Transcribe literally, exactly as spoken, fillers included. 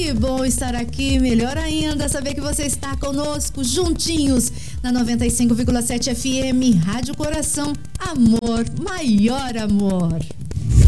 Que bom estar aqui, melhor ainda saber que você está conosco, juntinhos, na noventa e cinco vírgula sete F M, Rádio Coração, amor, maior amor.